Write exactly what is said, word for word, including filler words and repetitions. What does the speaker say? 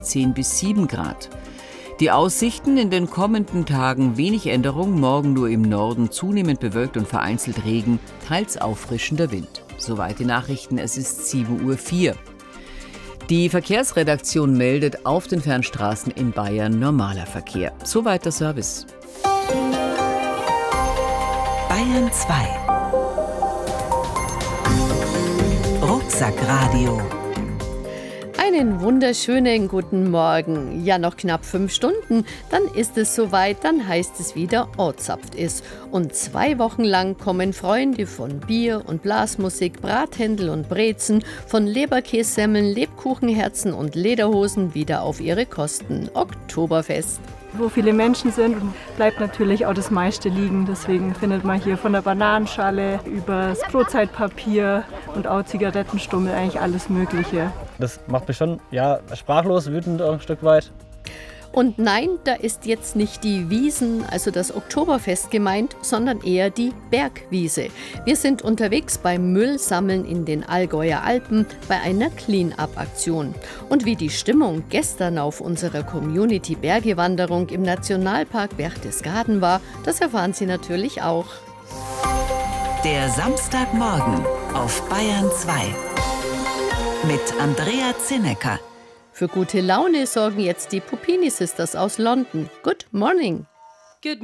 zehn bis sieben Grad. Die Aussichten: in den kommenden Tagen wenig Änderung, morgen nur im Norden zunehmend bewölkt und vereinzelt Regen, teils auffrischender Wind. Soweit die Nachrichten, es ist sieben Uhr vier. Die Verkehrsredaktion meldet: auf den Fernstraßen in Bayern normaler Verkehr. Soweit der Service. Bayern zwei. Rucksackradio. Einen wunderschönen guten Morgen. Ja, noch knapp fünf Stunden, dann ist es soweit, dann heißt es wieder Ortsapft ist. Und zwei Wochen lang kommen Freunde von Bier und Blasmusik, Brathändel und Brezen, von Leberkässemmeln, Lebkuchenherzen und Lederhosen wieder auf ihre Kosten. Oktoberfest. Wo viele Menschen sind, bleibt natürlich auch das meiste liegen. Deswegen findet man hier von der Bananenschale über das Brotzeitpapier und auch Zigarettenstummel eigentlich alles Mögliche. Das macht mich schon ja, sprachlos, wütend auch ein Stück weit. Und nein, da ist jetzt nicht die Wiesn, also das Oktoberfest gemeint, sondern eher die Bergwiese. Wir sind unterwegs beim Müllsammeln in den Allgäuer Alpen bei einer Clean-up-Aktion. Und wie die Stimmung gestern auf unserer Community-Bergewanderung im Nationalpark Berchtesgaden war, das erfahren Sie natürlich auch. Der Samstagmorgen auf Bayern zwei mit Andrea Zinnecker. Für gute Laune sorgen jetzt die Puppini Sisters aus London. Good morning!